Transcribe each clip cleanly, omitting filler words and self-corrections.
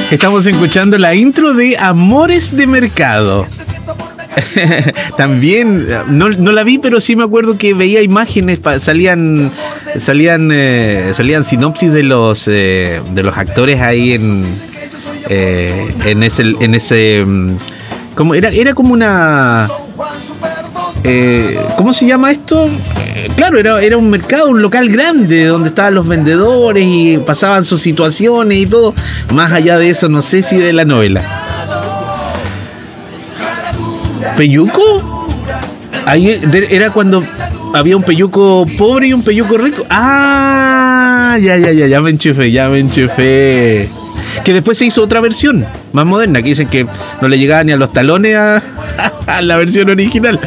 Estamos escuchando la intro de Amores de Mercado. También no la vi, pero sí me acuerdo que veía imágenes, salían sinopsis de los actores ahí en ese ¿cómo era como una ¿cómo se llama esto? Claro, era un mercado, un local grande donde estaban los vendedores y pasaban sus situaciones y todo. Más allá de eso, no sé si de la novela. ¿Peyuco? Ahí era cuando había un peyuco pobre y un peyuco rico. Ah, ya me enchufé. Que después se hizo otra versión más moderna, que dicen que no le llegaba ni a los talones a la versión original.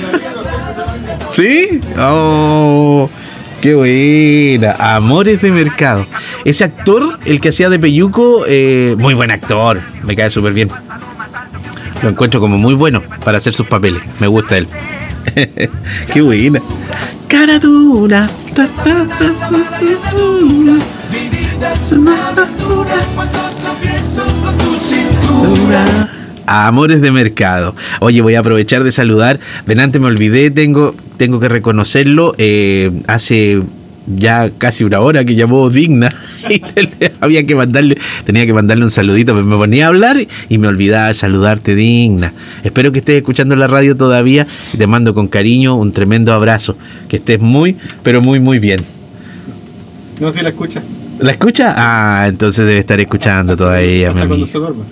¿Sí? Oh, qué buena. Amores de Mercado. Ese actor, el que hacía de peyuco, muy buen actor. Me cae súper bien. Lo encuentro como muy bueno para hacer sus papeles. Me gusta él. Qué buena. Cara dura. Amores de Mercado. Oye, voy a aprovechar de saludar. Delante me olvidé, tengo que reconocerlo. Hace ya casi una hora que llamó Digna y tenía que mandarle un saludito, pero me ponía a hablar y me olvidaba de saludarte, Digna. Espero que estés escuchando la radio todavía y te mando con cariño un tremendo abrazo. Que estés muy, pero muy, muy bien. No, si la escucha. ¿La escucha? Ah, entonces debe estar escuchando todavía. Hasta cuando se duerma.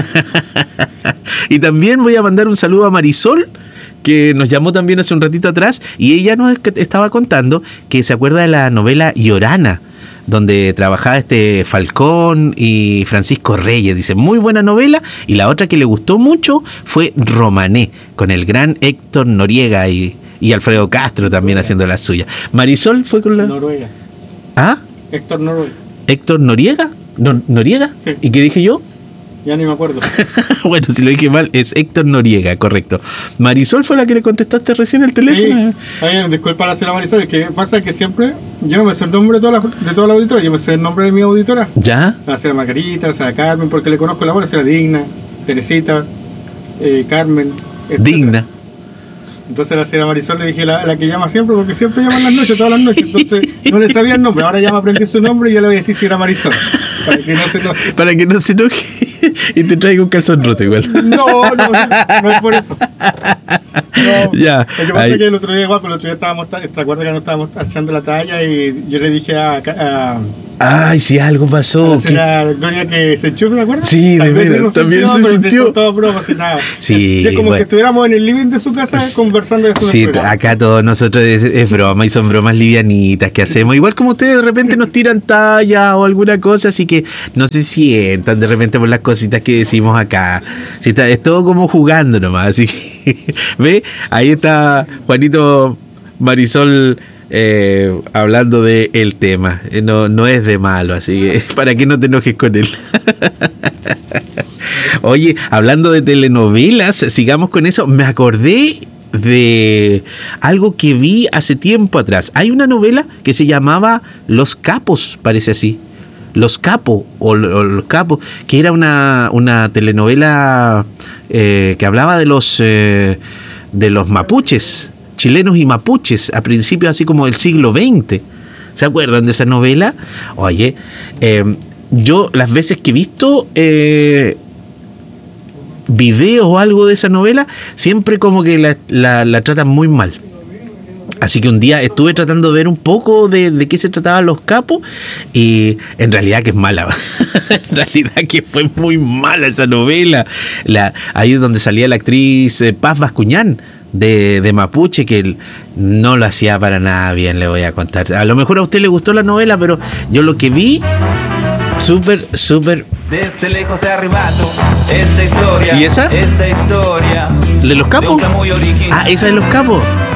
Y también voy a mandar un saludo a Marisol, que nos llamó también hace un ratito atrás, y ella nos estaba contando que se acuerda de la novela Llorana, donde trabajaba Falcón y Francisco Reyes. Dice, muy buena novela. Y la otra que le gustó mucho fue Romané, con el gran Héctor Noriega y Alfredo Castro también haciendo la suya. Marisol fue con la... Noruega. ¿Ah? Héctor Noruega. ¿Héctor Noriega? ¿Noriega? Sí. ¿Y qué dije yo? Ya ni me acuerdo. Bueno, si lo dije mal, es Héctor Noriega, correcto. Marisol fue la que le contestaste recién el teléfono. Sí. Oye, disculpa la señora Marisol, es que pasa que siempre yo no me sé el nombre de toda la auditora, yo me sé el nombre de mi auditora. ¿Ya? La señora Margarita, la señora Carmen, porque le conozco la voz, la señora Digna, Teresita, Carmen. Etcétera. Digna. Entonces la señora Marisol le dije la que llama siempre, porque siempre llama en las noches, todas las noches. Entonces no le sabía el nombre. Ahora ya me aprendí su nombre y ya le voy a decir si era Marisol. Para que no se enoje. Para que no se enoje y te traiga un calzón roto igual. No es por eso. No, ya. Lo que pasa es que el otro día estábamos, ¿te acuerdas que no estábamos echando la talla? Y yo le dije ay, si algo pasó. La Gloria que se enchufó, ¿me acuerdas? Sí, de veras, también se sintió. Todo broma, sin nada. Sí, es como que estuviéramos en el living de su casa conversando de eso. Sí, acá todos nosotros es broma y son bromas livianitas que hacemos. Igual como ustedes de repente nos tiran talla o alguna cosa, así que no se sientan de repente por las cositas que decimos acá. Sí, es todo como jugando nomás, así que ve, ahí está Juanito Marisol hablando de el tema. No es de malo, así que para que no te enojes con él. Oye, hablando de telenovelas, sigamos con eso. Me acordé de algo que vi hace tiempo atrás. Hay una novela que se llamaba Los Capos, parece así. Los Capos o Los Capos, que era una telenovela que hablaba de los mapuches, chilenos y mapuches, a principios así como del siglo XX. ¿Se acuerdan de esa novela? Oye, yo las veces que he visto videos o algo de esa novela, siempre como que la tratan muy mal. Así que un día estuve tratando de ver un poco de qué se trataban Los Capos y en realidad que es mala. En realidad que fue muy mala esa novela. Ahí es donde salía la actriz Paz Bascuñán de Mapuche, que no lo hacía para nada bien, le voy a contar. A lo mejor a usted le gustó la novela, pero yo lo que vi, súper... Desde lejos se arrebato esta historia. ¿Y esa? Esta historia. ¿De Los Capos? De Ah, esa de Los Capos.